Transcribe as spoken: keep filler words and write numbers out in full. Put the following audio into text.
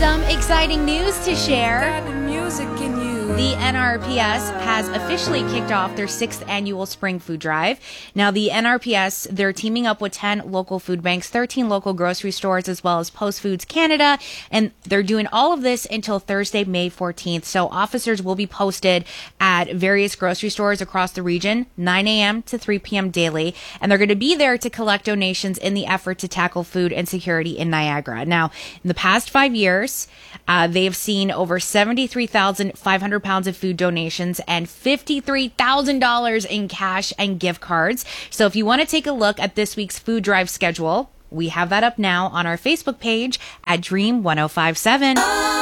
Some exciting news to share. Got the music in you. The N R P S has officially kicked off their sixth annual Spring Food Drive. Now, the N R P S, they're teaming up with ten local food banks, thirteen local grocery stores, as well as Post Foods Canada, and they're doing all of this until Thursday, May fourteenth. So officers will be posted at various grocery stores across the region, nine a.m. to three p.m. daily, and they're going to be there to collect donations in the effort to tackle food insecurity in Niagara. Now, in the past five years, uh, they have seen over seventy-three thousand five hundred pounds of food donations and fifty-three thousand dollars in cash and gift cards. So if you want to take a look at this week's food drive schedule, we have that up now on our Facebook page at Dream ten fifty-seven.